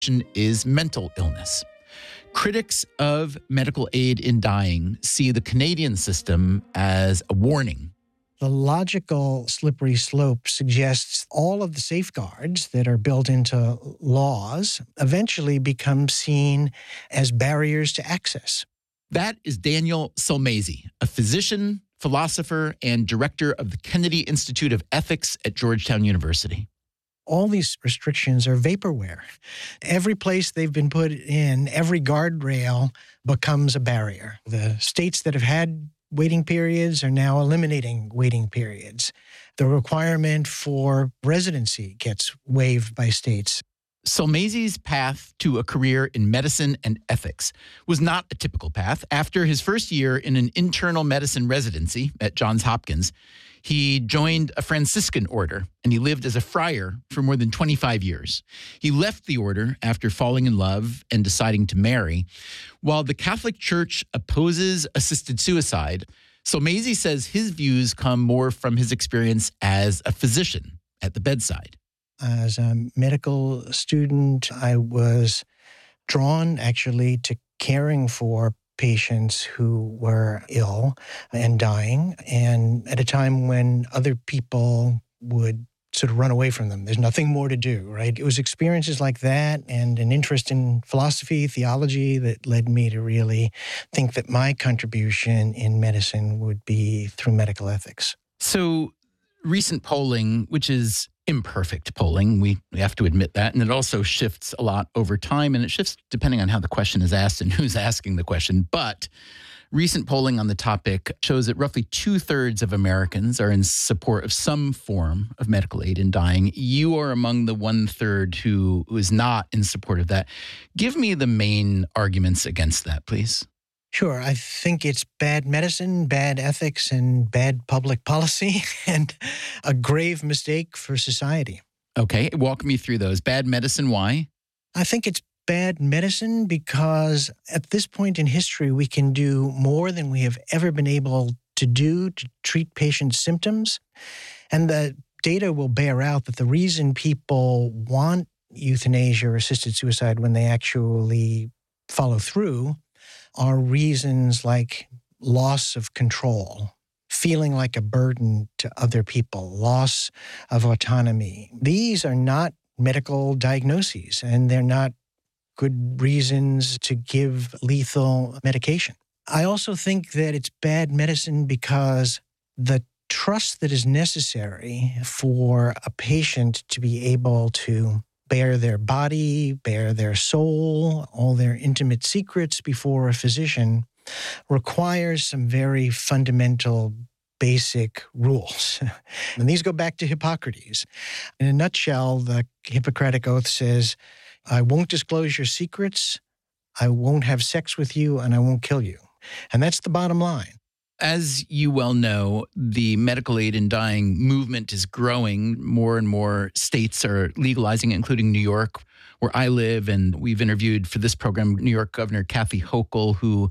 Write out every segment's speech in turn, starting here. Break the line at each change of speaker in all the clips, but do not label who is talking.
is mental illness. Critics of medical aid in dying see the Canadian system as a warning.
The logical slippery slope suggests all of the safeguards that are built into laws eventually become seen as barriers to access.
That is Daniel Sulmasy, a physician, philosopher, and director of the Kennedy Institute of Ethics at Georgetown University.
All these restrictions are vaporware. Every place they've been put in, every guardrail becomes a barrier. The states that have had waiting periods are now eliminating waiting periods. The requirement for residency gets waived by states.
Sulmasy's path to a career in medicine and ethics was not a typical path. After his first year in an internal medicine residency at Johns Hopkins, he joined a Franciscan order, and he lived as a friar for more than 25 years. He left the order after falling in love and deciding to marry. While the Catholic Church opposes assisted suicide, Sulmasy says his views come more from his experience as a physician at the bedside.
As a medical student, I was drawn actually to caring for patients who were ill and dying, and at a time when other people would sort of run away from them. There's nothing more to do, right? It was experiences like that and an interest in philosophy, theology that led me to really think that my contribution in medicine would be through medical ethics.
So recent polling, which is imperfect polling, we have to admit that, and it also shifts a lot over time, and it shifts depending on how the question is asked and who's asking the question. But recent polling on the topic shows that roughly 2/3 of Americans are in support of some form of medical aid in dying. You are among the 1/3 who is not in support of that. Give me the main arguments against that, please.
Sure. I think it's bad medicine, bad ethics, and bad public policy, and a grave mistake for society.
Okay. Walk me through those. Bad medicine, why?
I think it's bad medicine because at this point in history, we can do more than we have ever been able to do to treat patients' symptoms. And the data will bear out that the reason people want euthanasia or assisted suicide when they actually follow through are reasons like loss of control, feeling like a burden to other people, loss of autonomy. These are not medical diagnoses, and they're not good reasons to give lethal medication. I also think that it's bad medicine because the trust that is necessary for a patient to be able to bare their body, bare their soul, all their intimate secrets before a physician requires some very fundamental, basic rules. And these go back to Hippocrates. In a nutshell, the Hippocratic Oath says, I won't disclose your secrets, I won't have sex with you, and I won't kill you. And that's the bottom line.
As you well know, the medical aid in dying movement is growing. More and more states are legalizing it, including New York, where I live. And we've interviewed for this program New York Governor Kathy Hochul, who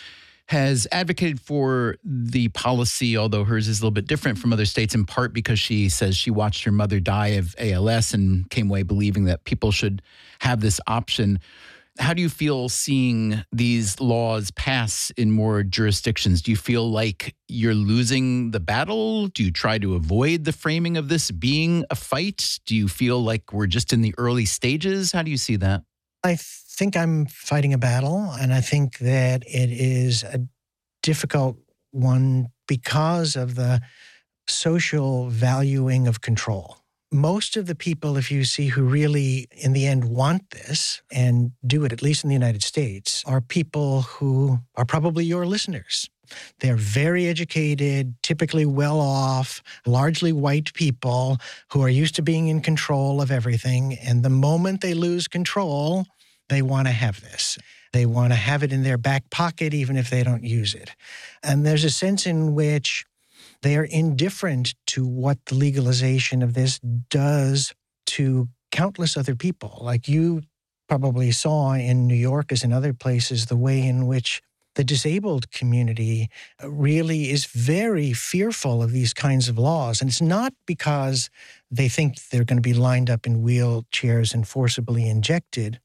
has advocated for the policy, although hers is a little bit different from other states, in part because she says she watched her mother die of ALS and came away believing that people should have this option. How do you feel seeing these laws pass in more jurisdictions? Do you feel like you're losing the battle? Do you try to avoid the framing of this being a fight? Do you feel like we're just in the early stages? How do you see that?
I think I'm fighting a battle, and I think that it is a difficult one because of the social valuing of control. Most of the people, if you see, who really, in the end, want this and do it, at least in the United States, are people who are probably your listeners. They're very educated, typically well off, largely white people who are used to being in control of everything. And the moment they lose control, they want to have this. They want to have it in their back pocket, even if they don't use it. And there's a sense in which they are indifferent to what the legalization of this does to countless other people. Like you probably saw in New York as in other places, the way in which the disabled community really is very fearful of these kinds of laws. And it's not because they think they're going to be lined up in wheelchairs and forcibly injected.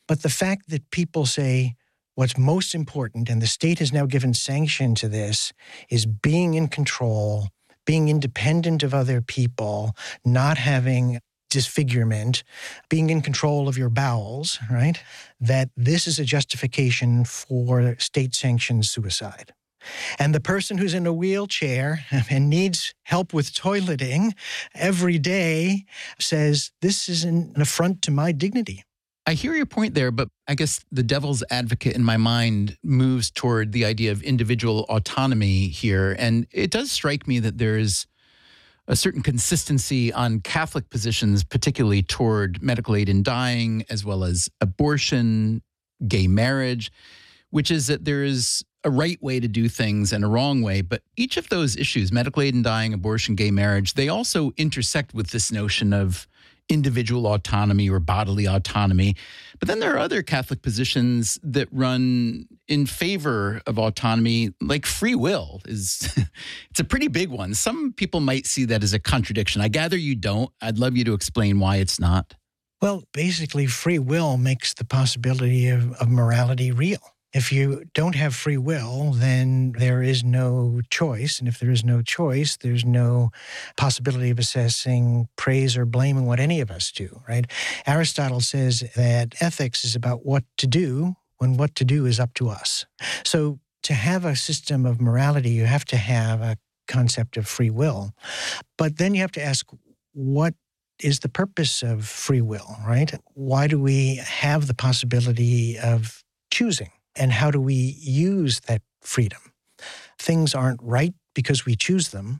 But the fact that people say what's most important, and the state has now given sanction to this, is being in control, being independent of other people, not having disfigurement, being in control of your bowels, right? That this is a justification for state-sanctioned suicide. And the person who's in a wheelchair and needs help with toileting every day says, this is an affront to my dignity.
I hear your point there, but I guess the devil's advocate in my mind moves toward the idea of individual autonomy here. And it does strike me that there is a certain consistency on Catholic positions, particularly toward medical aid in dying, as well as abortion, gay marriage, which is that there is a right way to do things and a wrong way. But each of those issues, medical aid in dying, abortion, gay marriage, they also intersect with this notion of individual autonomy or bodily autonomy. But then there are other Catholic positions that run in favor of autonomy, like free will is it's a pretty big one. Some people might see that as a contradiction. I gather you don't. I'd love you to explain why it's not.
Well, basically, free will makes the possibility of morality real. If you don't have free will, then there is no choice. And if there is no choice, there's no possibility of assessing praise or blame in what any of us do, right? Aristotle says that ethics is about what to do when what to do is up to us. So to have a system of morality, you have to have a concept of free will. But then you have to ask, what is the purpose of free will, right? Why do we have the possibility of choosing? And how do we use that freedom? Things aren't right because we choose them.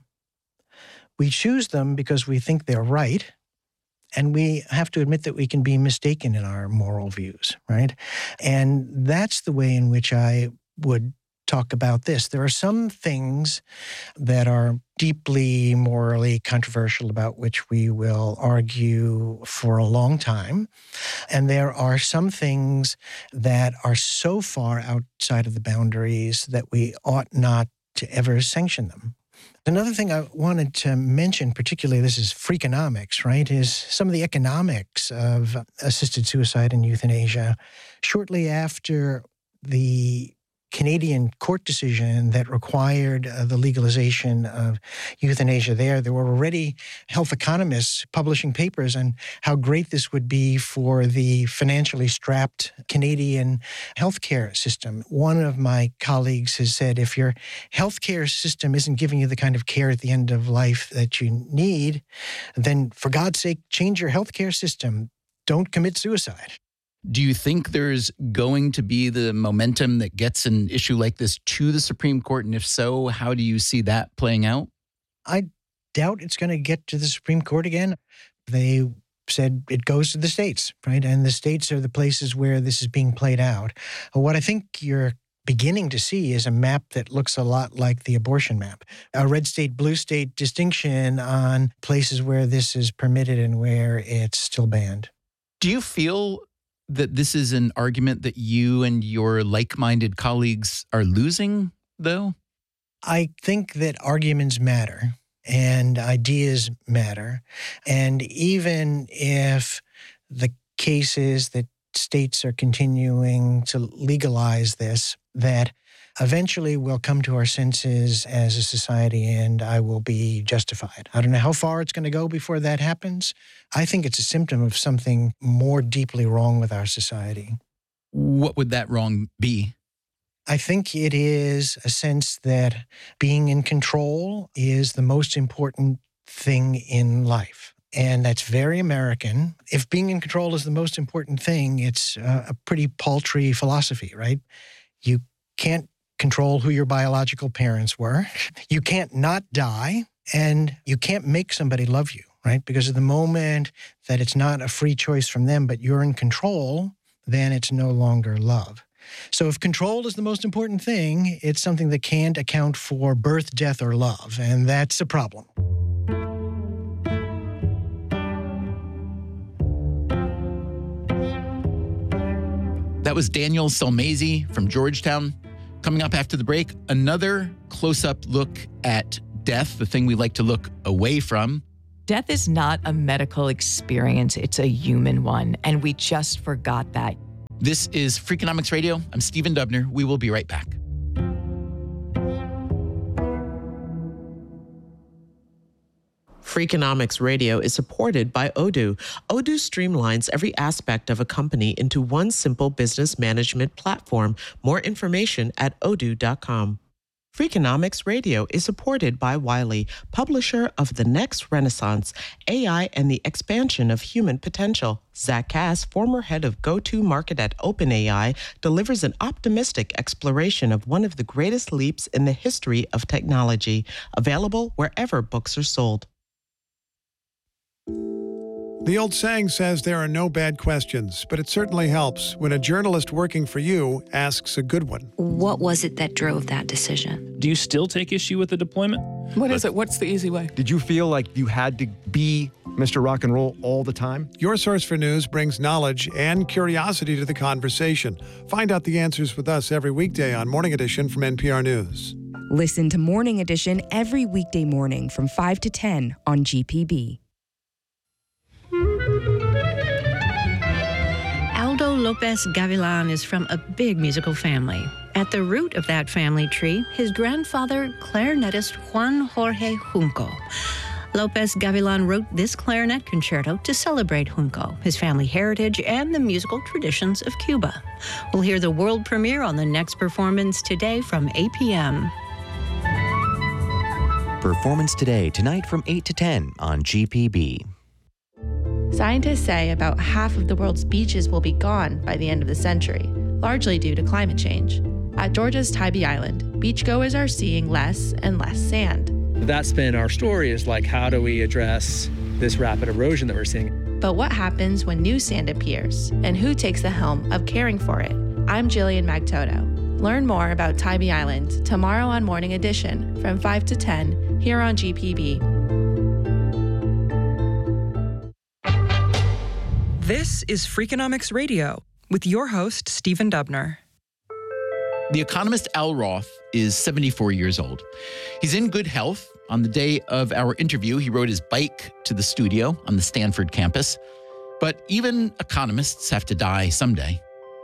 We choose them because we think they're right. And we have to admit that we can be mistaken in our moral views, right? And that's the way in which I would talk about this. There are some things that are deeply morally controversial about which we will argue for a long time. And there are some things that are so far outside of the boundaries that we ought not to ever sanction them. Another thing I wanted to mention, particularly this is Freakonomics, right, is some of the economics of assisted suicide and euthanasia. Shortly after the Canadian court decision that required the legalization of euthanasia there were already health economists publishing papers on how great this would be for the financially strapped Canadian healthcare system. One of my colleagues has said, if your healthcare system isn't giving you the kind of care at the end of life that you need, then for God's sake, change your healthcare system. Don't commit suicide.
Do you think there's going to be the momentum that gets an issue like this to the Supreme Court? And if so, how do you see that playing out?
I doubt it's going to get to the Supreme Court again. They said it goes to the states, right? And the states are the places where this is being played out. What I think you're beginning to see is a map that looks a lot like the abortion map. A red state, blue state distinction on places where this is permitted and where it's still banned.
Do you feel that this is an argument that you and your like-minded colleagues are losing, though?
I think that arguments matter and ideas matter. And even if the case is that states are continuing to legalize this, that eventually we'll come to our senses as a society and I will be justified. I don't know how far it's going to go before that happens. I think it's a symptom of something more deeply wrong with our society.
What would that wrong be?
I think it is a sense that being in control is the most important thing in life. And that's very American. If being in control is the most important thing, it's a pretty paltry philosophy, right? You can't control who your biological parents were. You can't not die, and you can't make somebody love you, right? Because at the moment that it's not a free choice from them, but you're in control, then it's no longer love. So if control is the most important thing, it's something that can't account for birth, death, or love, and that's a problem.
That was Daniel Sulmasy from Georgetown. Coming up after the break, another close-up look at death, the thing we like to look away from.
Death is not a medical experience. It's a human one, and we just forgot that.
This is Freakonomics Radio. I'm Stephen Dubner. We will be right back.
Freakonomics Radio is supported by Odoo. Odoo streamlines every aspect of a company into one simple business management platform. More information at odoo.com. Freakonomics Radio is supported by Wiley, publisher of The Next Renaissance, AI and the Expansion of Human Potential. Zach Cass, former head of go-to-market at OpenAI, delivers an optimistic exploration of one of the greatest leaps in the history of technology. Available wherever books are sold.
The old saying says there are no bad questions, but it certainly helps when a journalist working for you asks a good one.
What was it that drove that decision?
Do you still take issue with the deployment?
What is it? What's the easy way?
Did you feel like you had to be Mr. Rock and Roll all the time?
Your Source for News brings knowledge and curiosity to the conversation. Find out the answers with us every weekday on Morning Edition from NPR News.
Listen to Morning Edition every weekday morning from 5 to 10 on GPB.
Aldo Lopez Gavilan is from a big musical family. At the root of that family tree, his grandfather, clarinetist Juan Jorge Junco. Lopez Gavilan wrote this clarinet concerto to celebrate Junco, his family heritage, and the musical traditions of Cuba. We'll hear the world premiere on the next performance today from 8 p.m.
Performance today, tonight from 8 to 10 on GPB.
Scientists say about half of the world's beaches will be gone by the end of the century, largely due to climate change. At Georgia's Tybee Island, beachgoers are seeing less and less sand.
That's been our story, is like, how do we address this rapid erosion that we're seeing?
But what happens when new sand appears, and who takes the helm of caring for it? I'm Jillian Magtoto. Learn more about Tybee Island tomorrow on Morning Edition from 5 to 10 here on GPB.
This is Freakonomics Radio with your host, Stephen Dubner.
The economist Al Roth is 74 years old. He's in good health. On the day of our interview, he rode his bike to the studio on the Stanford campus. But even economists have to die someday.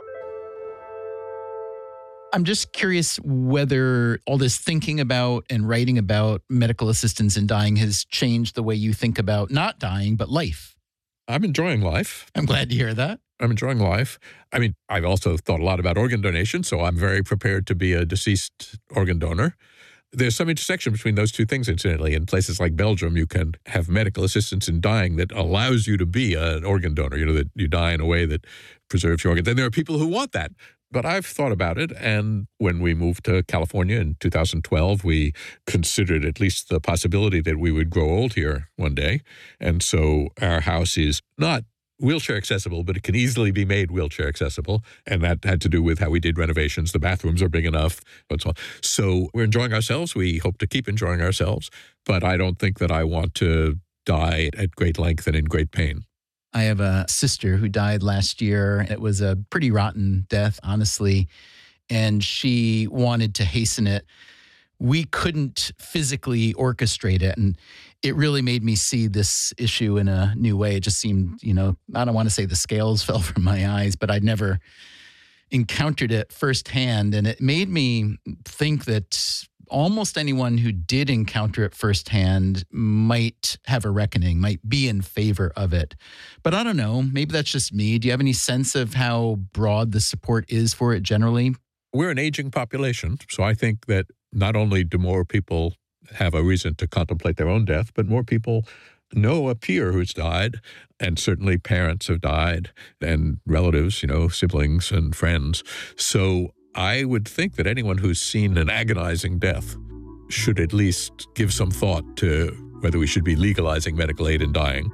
I'm just curious whether all this thinking about and writing about medical assistance in dying has changed the way you think about not dying, but life.
I'm enjoying life.
I'm glad to hear that.
I'm enjoying life. I mean, I've also thought a lot about organ donation, so I'm very prepared to be a deceased organ donor. There's some intersection between those two things, incidentally. In places like Belgium, you can have medical assistance in dying that allows you to be an organ donor, that you die in a way that preserves your organ. Then there are people who want that. But I've thought about it, and when we moved to California in 2012, we considered at least the possibility that we would grow old here one day. And so our house is not wheelchair accessible, but it can easily be made wheelchair accessible. And that had to do with how we did renovations. The bathrooms are big enough, and so on. So we're enjoying ourselves. We hope to keep enjoying ourselves. But I don't think that I want to die at great length and in great pain.
I have a sister who died last year. It was a pretty rotten death, honestly, and she wanted to hasten it. We couldn't physically orchestrate it, and it really made me see this issue in a new way. It just seemed, I don't want to say the scales fell from my eyes, but I'd never encountered it firsthand, and it made me think that almost anyone who did encounter it firsthand might have a reckoning, might be in favor of it. But I don't know, maybe that's just me. Do you have any sense of how broad the support is for it generally?
We're an aging population, so I think that not only do more people have a reason to contemplate their own death, but more people know a peer who's died, and certainly parents have died, and relatives, siblings and friends. So I would think that anyone who's seen an agonizing death should at least give some thought to whether we should be legalizing medical aid in dying.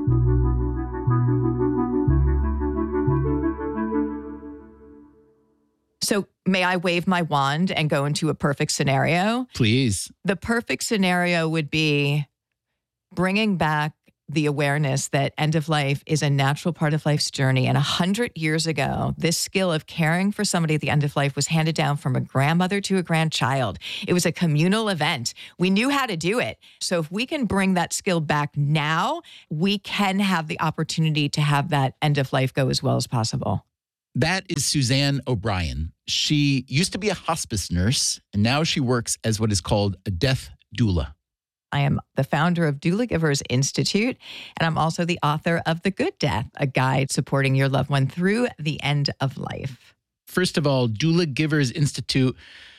So may I wave my wand and go into a perfect scenario?
Please.
The perfect scenario would be bringing back the awareness that end of life is a natural part of life's journey. And 100 years ago, this skill of caring for somebody at the end of life was handed down from a grandmother to a grandchild. It was a communal event. We knew how to do it. So if we can bring that skill back now, we can have the opportunity to have that end of life go as well as possible.
That is Suzanne O'Brien. She used to be a hospice nurse, and now she works as what is called a death doula.
I am the founder of Doula Givers Institute, and I'm also the author of The Good Death, a guide supporting your loved one through the end of life.
First of all, Doula Givers Institute.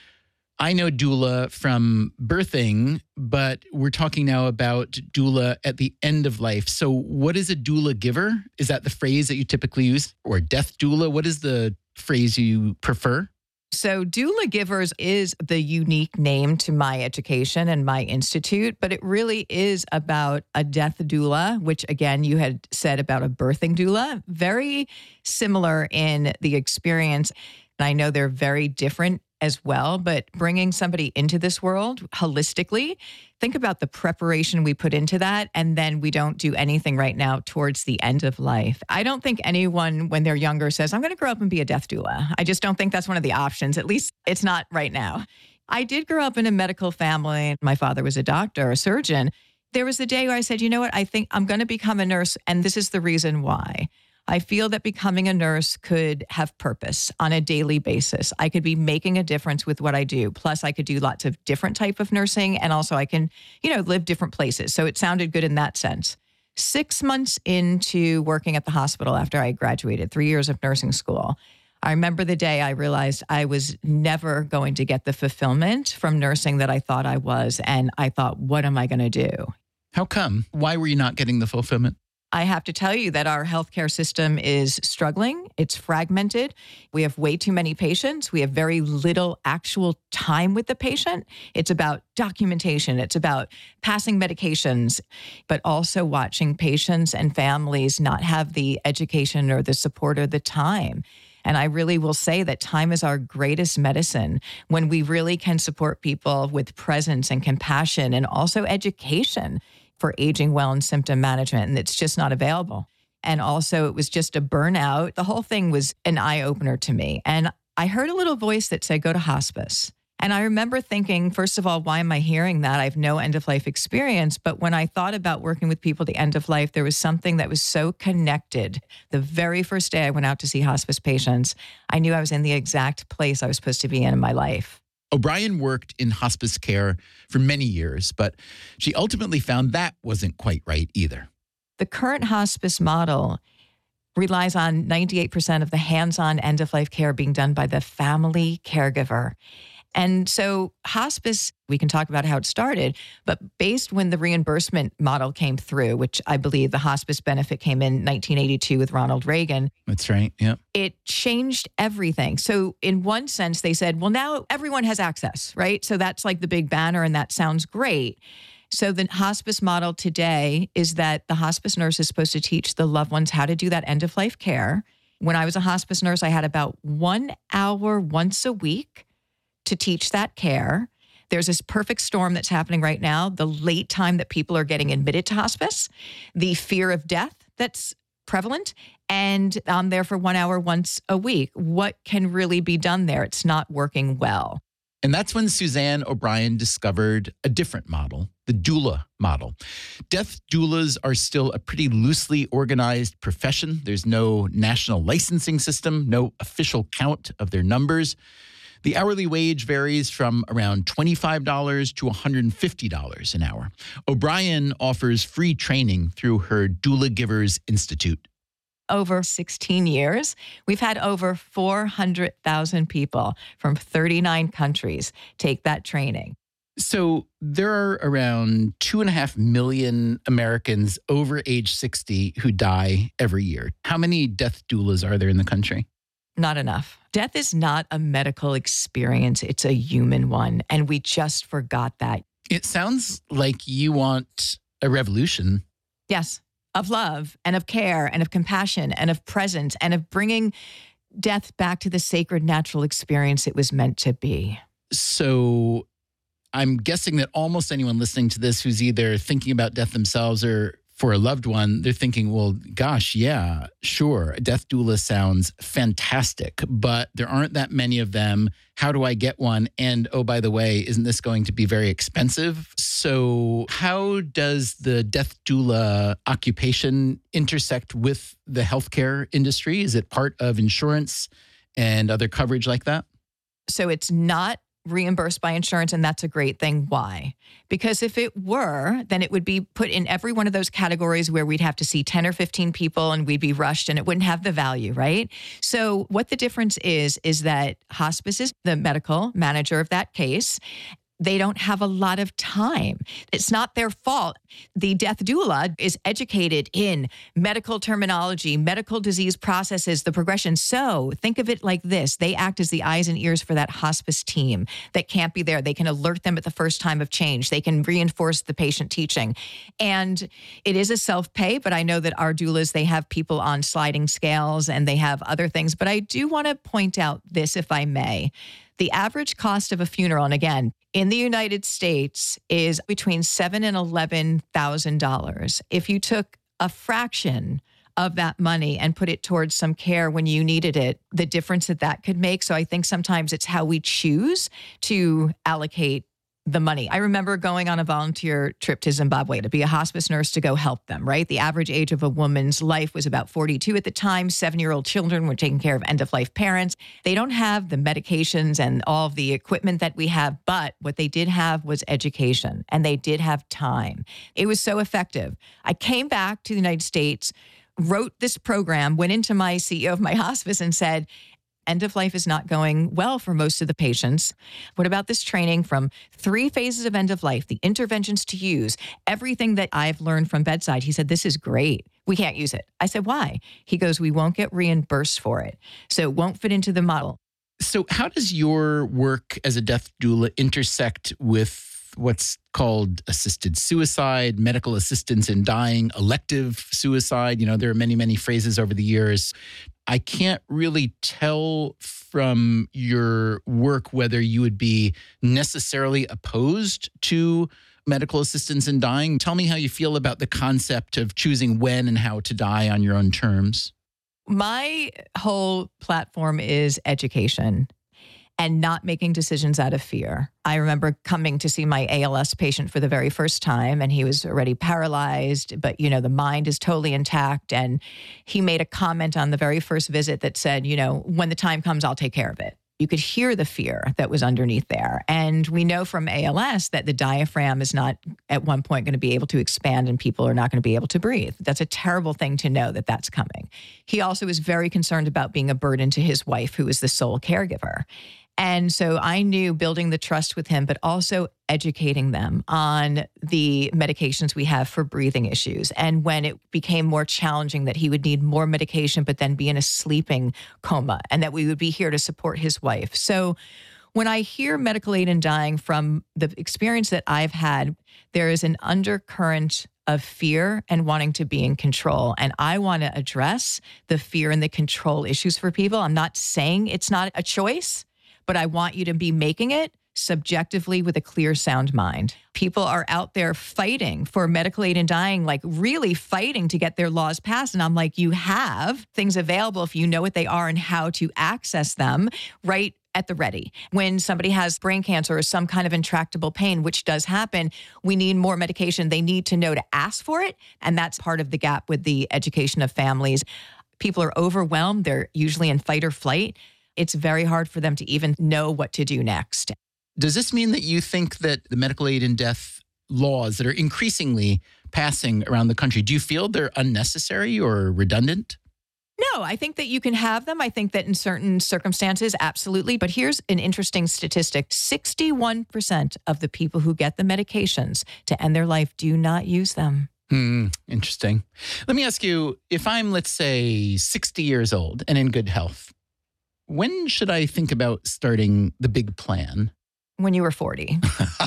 I know doula from birthing, but we're talking now about doula at the end of life. So what is a doula giver? Is that the phrase that you typically use? Or death doula? What is the phrase you prefer?
So Doula Givers is the unique name to my education and my institute, but it really is about a death doula, which again, you had said about a birthing doula. Very similar in the experience. And I know they're very different as well, but bringing somebody into this world holistically, think about the preparation we put into that, and then we don't do anything right now towards the end of life. I don't think anyone, when they're younger, says, I'm going to grow up and be a death doula. I just don't think that's one of the options. At least it's not right now. I did grow up in a medical family. My father was a doctor, a surgeon. There was the day where I said, you know what, I think I'm going to become a nurse, and this is the reason why. I feel that becoming a nurse could have purpose on a daily basis. I could be making a difference with what I do. Plus, I could do lots of different type of nursing, and also I can, live different places. So it sounded good in that sense. 6 months into working at the hospital after I graduated, 3 years of nursing school, I remember the day I realized I was never going to get the fulfillment from nursing that I thought I was. And I thought, what am I going to do?
How come? Why were you not getting the fulfillment?
I have to tell you that our healthcare system is struggling. It's fragmented. We have way too many patients. We have very little actual time with the patient. It's about documentation. It's about passing medications, but also watching patients and families not have the education or the support or the time. And I really will say that time is our greatest medicine when we really can support people with presence and compassion and also education for aging well and symptom management. And it's just not available. And also it was just a burnout. The whole thing was an eye-opener to me. And I heard a little voice that said, go to hospice. And I remember thinking, first of all, why am I hearing that? I have no end-of-life experience. But when I thought about working with people at the end of life, there was something that was so connected. The very first day I went out to see hospice patients, I knew I was in the exact place I was supposed to be in my life.
O'Brien worked in hospice care for many years, but she ultimately found that wasn't quite right either.
The current hospice model relies on 98% of the hands-on end-of-life care being done by the family caregiver. And so hospice, we can talk about how it started, but based when the reimbursement model came through, which I believe the hospice benefit came in 1982 with Ronald Reagan.
That's right, yeah.
It changed everything. So in one sense, they said, well, now everyone has access, right? So that's like the big banner, and that sounds great. So the hospice model today is that the hospice nurse is supposed to teach the loved ones how to do that end-of-life care. When I was a hospice nurse, I had about 1 hour once a week to teach that care. There's this perfect storm that's happening right now, the late time that people are getting admitted to hospice, the fear of death that's prevalent, and I'm there for 1 hour once a week. What can really be done there? It's not working well.
And that's when Suzanne O'Brien discovered a different model, the doula model. Death doulas are still a pretty loosely organized profession. There's no national licensing system, no official count of their numbers. The hourly wage varies from around $25 to $150 an hour. O'Brien offers free training through her Doula Givers Institute.
Over 16 years, we've had over 400,000 people from 39 countries take that training.
So there are around 2.5 million Americans over age 60 who die every year. How many death doulas are there in the country?
Not enough. Death is not a medical experience. It's a human one. And we just forgot that.
It sounds like you want a revolution.
Yes, of love and of care and of compassion and of presence and of bringing death back to the sacred natural experience it was meant to be.
So I'm guessing that almost anyone listening to this who's either thinking about death themselves or for a loved one, they're thinking, well, gosh, yeah, sure. A death doula sounds fantastic, but there aren't that many of them. How do I get one? And oh, by the way, isn't this going to be very expensive? So how does the death doula occupation intersect with the healthcare industry? Is it part of insurance and other coverage like that?
So it's not reimbursed by insurance, and that's a great thing. Why? Because if it were, then it would be put in every one of those categories where we'd have to see 10 or 15 people and we'd be rushed and it wouldn't have the value, right? So what the difference is that hospice is the medical manager of that case. They don't have a lot of time. It's not their fault. The death doula is educated in medical terminology, medical disease processes, the progression. So think of it like this. They act as the eyes and ears for that hospice team that can't be there. They can alert them at the first time of change. They can reinforce the patient teaching. And it is a self-pay, but I know that our doulas, they have people on sliding scales and they have other things. But I do want to point out this, if I may. The average cost of a funeral, and again, in the United States, is between $7,000 and $11,000. If you took a fraction of that money and put it towards some care when you needed it, the difference that could make. So I think sometimes it's how we choose to allocate the money. I remember going on a volunteer trip to Zimbabwe to be a hospice nurse to go help them, right? The average age of a woman's life was about 42 at the time. 7-year-old children were taking care of end-of-life parents. They don't have the medications and all of the equipment that we have, but what they did have was education, and they did have time. It was so effective. I came back to the United States, wrote this program, went into my CEO of my hospice and said, end of life is not going well for most of the patients. What about this training from 3 phases of end of life, the interventions to use, everything that I've learned from bedside? He said, this is great. We can't use it. I said, why? He goes, we won't get reimbursed for it. So it won't fit into the model.
So how does your work as a death doula intersect with what's called assisted suicide, medical assistance in dying, elective suicide? You know, there are many, many phrases over the years. I can't really tell from your work whether you would be necessarily opposed to medical assistance in dying. Tell me how you feel about the concept of choosing when and how to die on your own terms.
My whole platform is education and not making decisions out of fear. I remember coming to see my ALS patient for the very first time, and he was already paralyzed, but, you know, the mind is totally intact. And he made a comment on the very first visit that said, you know, when the time comes, I'll take care of it. You could hear the fear that was underneath there. And we know from ALS that the diaphragm is not at one point going to be able to expand and people are not going to be able to breathe. That's a terrible thing to know that that's coming. He also was very concerned about being a burden to his wife, who is the sole caregiver. And so I knew building the trust with him, but also educating them on the medications we have for breathing issues. And when it became more challenging that he would need more medication, but then be in a sleeping coma, and that we would be here to support his wife. So when I hear medical aid in dying from the experience that I've had, there is an undercurrent of fear and wanting to be in control. And I want to address the fear and the control issues for people. I'm not saying it's not a choice, but I want you to be making it subjectively with a clear, sound mind. People are out there fighting for medical aid in dying, like really fighting to get their laws passed. And I'm like, you have things available if you know what they are and how to access them right at the ready. When somebody has brain cancer or some kind of intractable pain, which does happen, we need more medication. They need to know to ask for it. And that's part of the gap with the education of families. People are overwhelmed. They're usually in fight or flight. It's very hard for them to even know what to do next.
Does this mean that you think that the medical aid in death laws that are increasingly passing around the country, do you feel they're unnecessary or redundant?
No, I think that you can have them. I think that in certain circumstances, absolutely. But here's an interesting statistic. 61% of the people who get the medications to end their life do not use them.
Interesting. Let me ask you, if I'm, let's say, 60 years old and in good health, when should I think about starting the big plan?
When you were 40.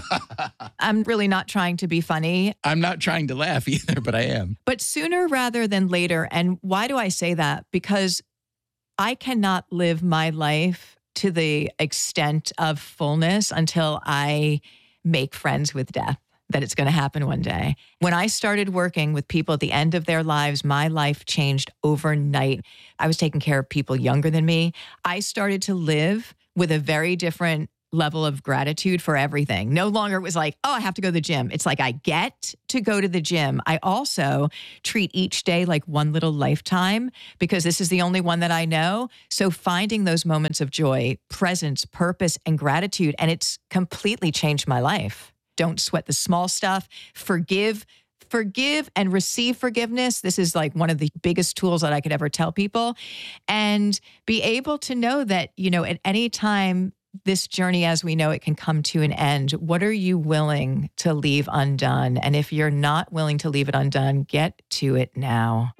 I'm really not trying to be funny.
I'm not trying to laugh either, but I am.
But sooner rather than later. And why do I say that? Because I cannot live my life to the extent of fullness until I make friends with death. that it's going to happen one day. When I started working with people at the end of their lives, my life changed overnight. I was taking care of people younger than me. I started to live with a very different level of gratitude for everything. No longer it was like, oh, I have to go to the gym. It's like I get to go to the gym. I also treat each day like one little lifetime because this is the only one that I know. So finding those moments of joy, presence, purpose, and gratitude, and it's completely changed my life. Don't sweat the small stuff. Forgive and receive forgiveness. This is like one of the biggest tools that I could ever tell people. And be able to know that, at any time, this journey as we know it can come to an end. What are you willing to leave undone? And if you're not willing to leave it undone, get to it now.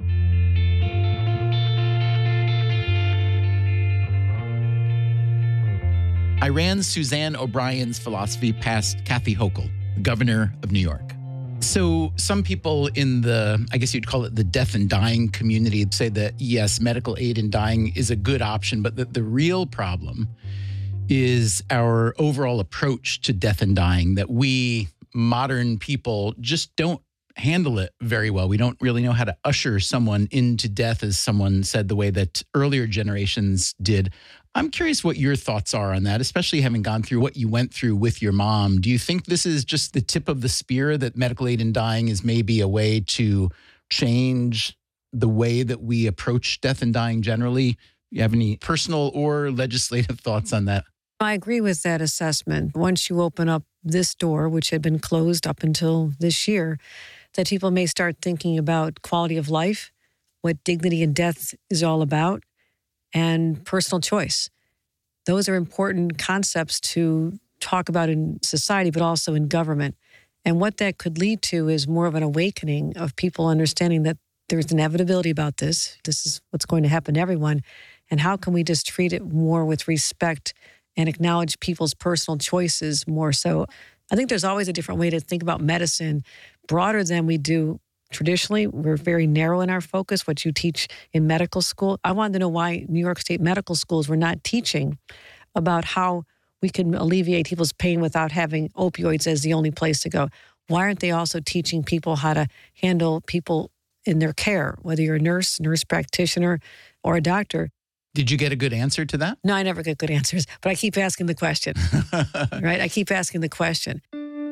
I ran Suzanne O'Brien's philosophy past Kathy Hochul, the governor of New York. So some people in the, I guess you'd call it the death and dying community, say that, yes, medical aid in dying is a good option, but the real problem is our overall approach to death and dying, that we modern people just don't handle it very well. We don't really know how to usher someone into death, as someone said, the way that earlier generations did. I'm curious what your thoughts are on that, especially having gone through what you went through with your mom. Do you think this is just the tip of the spear, that medical aid in dying is maybe a way to change the way that we approach death and dying generally? You have any personal or legislative thoughts on that?
I agree with that assessment. Once you open up this door, which had been closed up until this year, that people may start thinking about quality of life, what dignity in death is all about, and personal choice. Those are important concepts to talk about in society, but also in government. And what that could lead to is more of an awakening of people understanding that there's inevitability about this. This is what's going to happen to everyone. And how can we just treat it more with respect and acknowledge people's personal choices more? So I think there's always a different way to think about medicine, broader than we do traditionally. We're very narrow in our focus, what you teach in medical school. I wanted to know why New York State medical schools were not teaching about how we can alleviate people's pain without having opioids as the only place to go. Why aren't they also teaching people how to handle people in their care, whether you're a nurse practitioner, or a doctor?
Did you get a good answer to that?
No, I never get good answers, but I keep asking the question, right? I keep asking the question.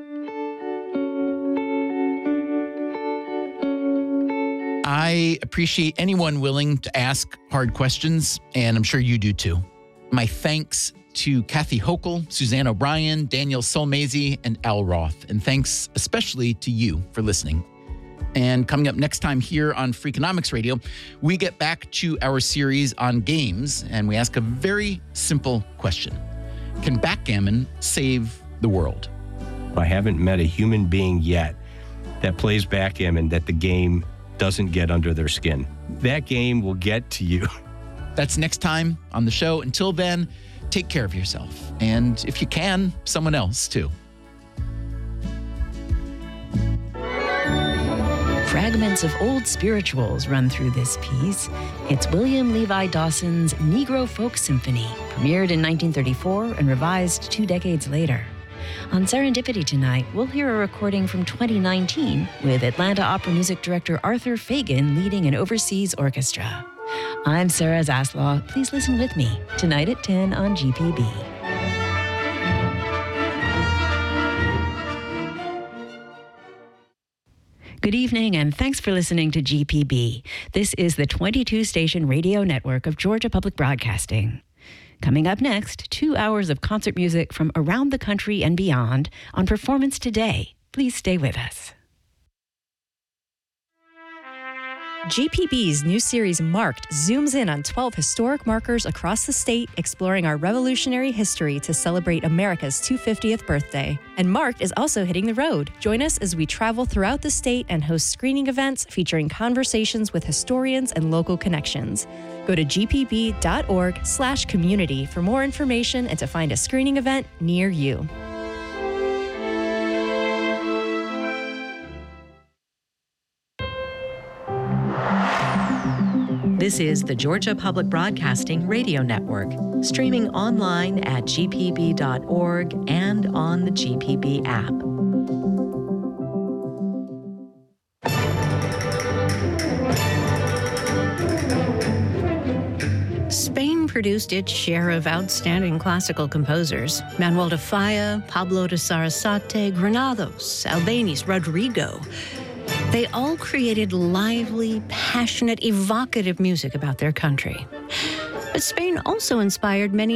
I appreciate anyone willing to ask hard questions, and I'm sure you do too. My thanks to Kathy Hochul, Suzanne O'Brien, Daniel Sulmazy, and Al Roth. And thanks especially to you for listening. And coming up next time here on Freakonomics Radio, we get back to our series on games, and we ask a very simple question. Can backgammon save the world?
I haven't met a human being yet that plays backgammon that the game doesn't get under their skin. That game will get to you.
That's next time on the show. Until then, take care of yourself. And if you can, someone else too.
Fragments of old spirituals run through this piece. It's William Levi Dawson's Negro Folk Symphony, premiered in 1934 and revised 2 decades later. On Serendipity tonight, we'll hear a recording from 2019 with Atlanta Opera music director Arthur Fagan leading an overseas orchestra. I'm Sarah Zaslaw. Please listen with me tonight at 10 on GPB. Good evening, and thanks for listening to GPB. This is the 22-station radio network of Georgia Public Broadcasting. Coming up next, 2 hours of concert music from around the country and beyond on Performance Today. Please stay with us.
GPB's new series Marked zooms in on 12 historic markers across the state, exploring our revolutionary history to celebrate America's 250th birthday. And Marked is also hitting the road. Join us as we travel throughout the state and host screening events featuring conversations with historians and local connections. Go to gpb.org/community for more information and to find a screening event near you. This is the Georgia Public Broadcasting Radio Network, streaming online at gpb.org and on the GPB app.
produced its share of outstanding classical composers. Manuel de Falla, Pablo de Sarasate, Granados, Albéniz, Rodrigo. They all created lively, passionate, evocative music about their country. But Spain also inspired many